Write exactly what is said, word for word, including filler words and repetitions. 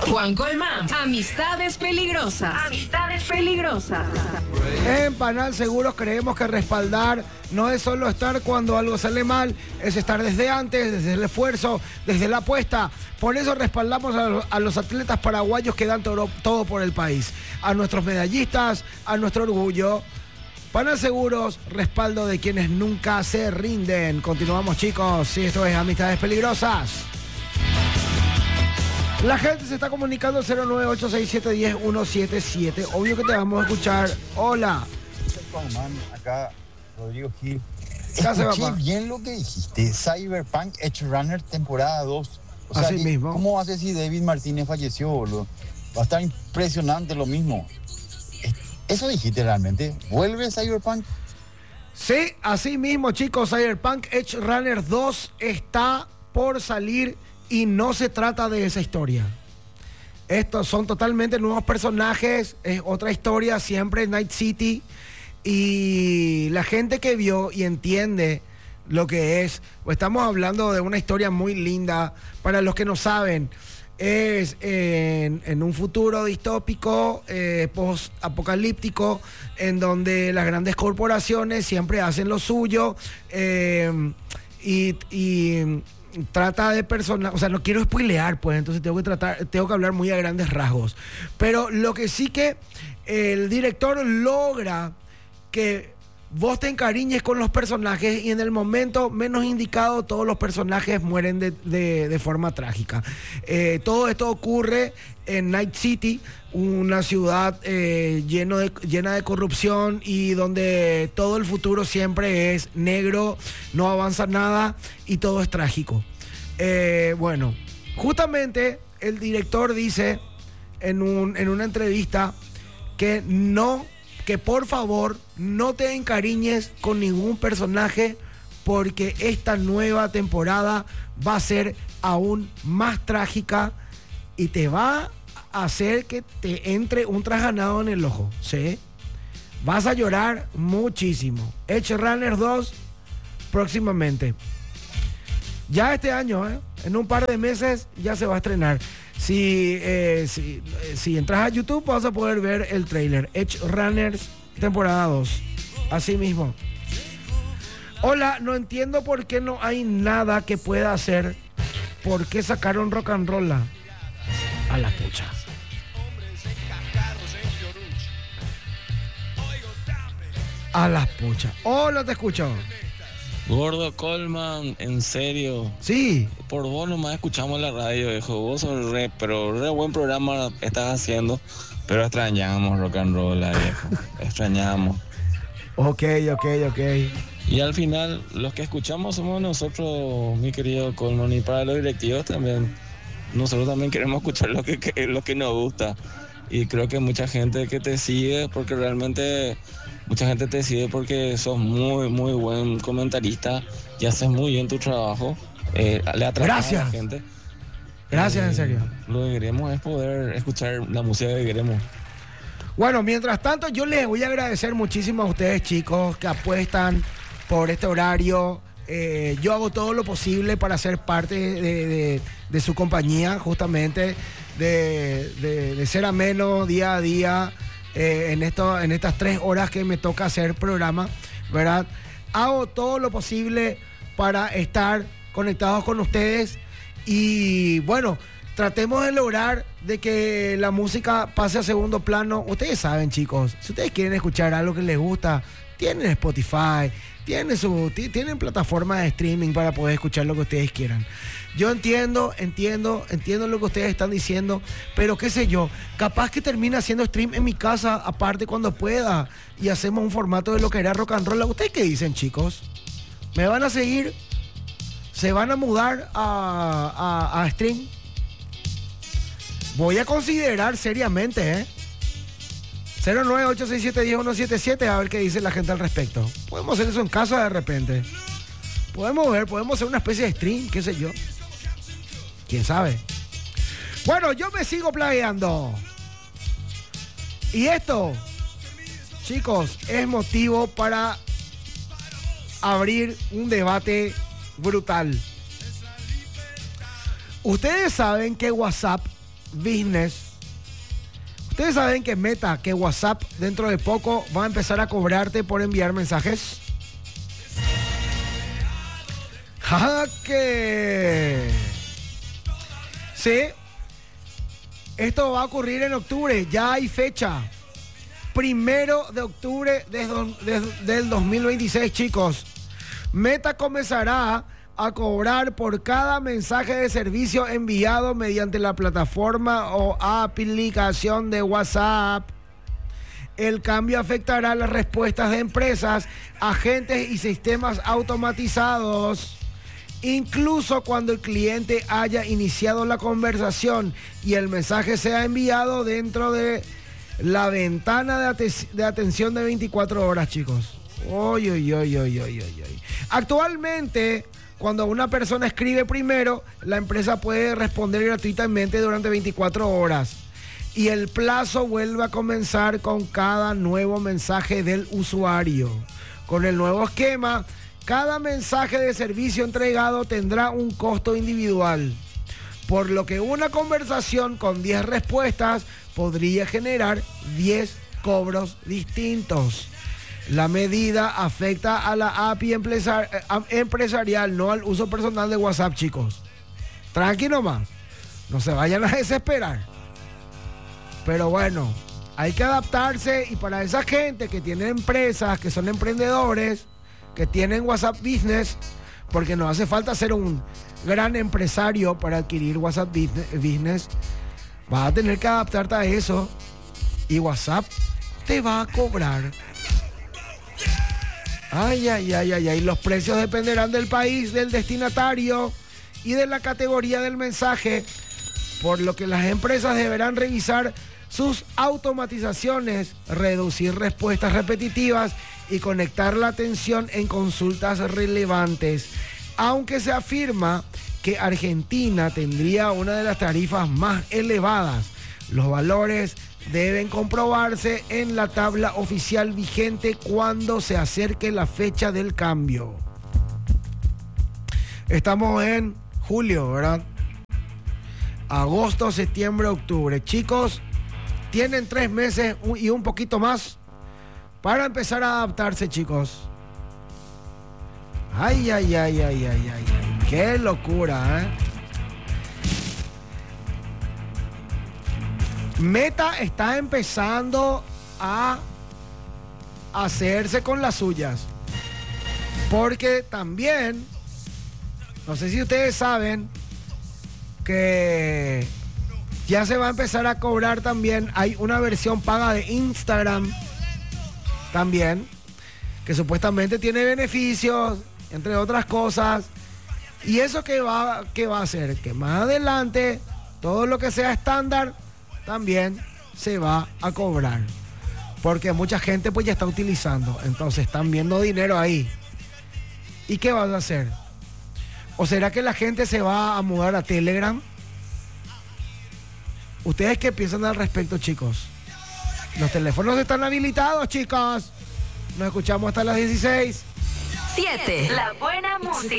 Juan Colmán. Amistades peligrosas. Amistades peligrosas. En Panal Seguros creemos que respaldar no es solo estar cuando algo sale mal, es estar desde antes, desde el esfuerzo, desde la apuesta. Por eso respaldamos a los, a los atletas paraguayos que dan todo, todo por el país. A nuestros medallistas, a nuestro orgullo. Panal Seguros, respaldo de quienes nunca se rinden. Continuamos, chicos. Sí, esto es Amistades Peligrosas. La gente se está comunicando al cero nueve ocho seis siete uno cero uno siete siete. Obvio que te vamos a escuchar. Hola. Acá, Rodrigo Gil. ¿Qué hace, Escuché papá? bien lo que dijiste. Cyberpunk Edge Runner temporada dos. O sea, Así que, mismo. ¿cómo hace si David Martínez falleció, boludo? Va a estar impresionante lo mismo. ¿Eso dijiste realmente? ¿Vuelve Cyberpunk? Sí, así mismo, chicos. Cyberpunk Edge Runner dos está por salir y no se trata de esa historia. Estos son totalmente nuevos personajes, es otra historia, siempre Night City. Y la gente que vio y entiende lo que es, pues estamos hablando de una historia muy linda. Para los que no saben, es en, en un futuro distópico, eh, post-apocalíptico, en donde las grandes corporaciones siempre hacen lo suyo, eh, y, y trata de personas, o sea, no quiero spoilear, pues, entonces tengo que tratar, tengo que hablar muy a grandes rasgos. Pero lo que sí que el director logra que vos te encariñes con los personajes y en el momento menos indicado todos los personajes mueren de, de, de forma trágica. Eh, todo esto ocurre en Night City, una ciudad eh, lleno de, llena de corrupción y donde todo el futuro siempre es negro, no avanza nada y todo es trágico. Eh, bueno, justamente el director dice en, un, en una entrevista que no... que por favor no te encariñes con ningún personaje porque esta nueva temporada va a ser aún más trágica y te va a hacer que te entre un trasganado en el ojo, ¿sí? Vas a llorar muchísimo. Edge Runner dos próximamente. Ya este año, ¿eh? En un par de meses ya se va a estrenar. Si, eh, si, si entras a YouTube vas a poder ver el tráiler. Edge Runners temporada dos. Así mismo. Hola, no entiendo por qué no hay nada que pueda hacer. ¿Por qué sacaron Rock and Roll? A la pucha. A la pucha. Hola, te escucho. Gordo Colman, en serio. Sí. Por vos nomás escuchamos la radio, viejo. Vos sos re, pero re buen programa estás haciendo. Pero extrañamos rock and roll, viejo. Extrañamos. Ok, ok, ok. Y al final, los que escuchamos somos nosotros, mi querido Colman. Y para los directivos también. Nosotros también queremos escuchar lo que, que, lo que nos gusta. Y creo que mucha gente que te sigue, porque realmente... Mucha gente te sigue porque sos muy, muy buen comentarista y haces muy bien tu trabajo. Eh, le atraes Gracias. a la gente. Gracias, Eh, en serio. Lo que queremos es poder escuchar la música que queremos. Bueno, mientras tanto, yo les voy a agradecer muchísimo a ustedes, chicos, que apuestan por este horario. Eh, yo hago todo lo posible para ser parte de, de, de su compañía, justamente, de, de, de ser ameno día a día. Eh, en, esto, en estas tres horas que me toca hacer programa, ¿verdad? Hago todo lo posible para estar conectados con ustedes y bueno, tratemos de lograr de que la música pase a segundo plano. Ustedes saben, chicos, si ustedes quieren escuchar algo que les gusta, tienen Spotify, tienen, su, tienen plataformas de streaming para poder escuchar lo que ustedes quieran. Yo entiendo, entiendo, entiendo lo que ustedes están diciendo, pero qué sé yo, capaz que termine haciendo stream en mi casa, aparte cuando pueda, y hacemos un formato de lo que era rock and roll. ¿Ustedes qué dicen, chicos? ¿Me van a seguir? ¿Se van a mudar a, a, a stream? Voy a considerar seriamente, ¿eh? cero nueve ocho seis siete uno cero uno siete siete, a ver qué dice la gente al respecto. Podemos hacer eso en casa de repente. Podemos ver, podemos hacer una especie de stream, qué sé yo. ¿Quién sabe? Bueno, yo me sigo plagueando. Y esto, chicos, es motivo para abrir un debate brutal. Ustedes saben que WhatsApp Business. Ustedes saben que Meta, que WhatsApp dentro de poco va a empezar a cobrarte por enviar mensajes. ¡Jaque! Sí. Esto va a ocurrir en octubre. Ya hay fecha. Primero de octubre de, de, del dos mil veintiséis, chicos. Meta comenzará a cobrar por cada mensaje de servicio enviado mediante la plataforma o aplicación de WhatsApp. El cambio afectará las respuestas de empresas, agentes y sistemas automatizados. Incluso cuando el cliente haya iniciado la conversación y el mensaje sea enviado dentro de la ventana de, aten- de atención de veinticuatro horas, chicos. Oy, oy, oy, oy, oy, oy, oy. Actualmente, cuando una persona escribe primero, la empresa puede responder gratuitamente durante veinticuatro horas. Y el plazo vuelve a comenzar con cada nuevo mensaje del usuario. Con el nuevo esquema, cada mensaje de servicio entregado tendrá un costo individual, por lo que una conversación con diez respuestas podría generar diez cobros distintos. La medida afecta a la A P I empresar- empresarial, no al uso personal de WhatsApp, chicos. Tranqui nomás, no se vayan a desesperar. Pero bueno, hay que adaptarse, y para esa gente que tiene empresas, que son emprendedores, que tienen WhatsApp Business, porque no hace falta ser un gran empresario para adquirir WhatsApp Business, vas a tener que adaptarte a eso, y WhatsApp te va a cobrar. Ay, ay, ay, ay, ay. Los precios dependerán del país, del destinatario y de la categoría del mensaje, por lo que las empresas deberán revisar sus automatizaciones, reducir respuestas repetitivas y conectar la atención en consultas relevantes. Aunque se afirma que Argentina tendría una de las tarifas más elevadas, los valores deben comprobarse en la tabla oficial vigente cuando se acerque la fecha del cambio. Estamos en julio, ¿verdad? Agosto, septiembre, octubre. Chicos, tienen tres meses y un poquito más para empezar a adaptarse, chicos. Ay, ay, ay, ay, ay, ay, ay. Qué locura, ¿eh? Meta está empezando a hacerse con las suyas. Porque también, no sé si ustedes saben, que ya se va a empezar a cobrar también. Hay una versión paga de Instagram también, que supuestamente tiene beneficios, entre otras cosas. ¿Y eso qué va, qué va a hacer? Que más adelante todo lo que sea estándar también se va a cobrar, porque mucha gente pues ya está utilizando, entonces están viendo dinero ahí. ¿Y qué van a hacer? ¿O será que la gente se va a mudar a Telegram? ¿Ustedes qué piensan al respecto, chicos? Los teléfonos están habilitados, chicos. Nos escuchamos hasta las dieciséis. siete. La buena música.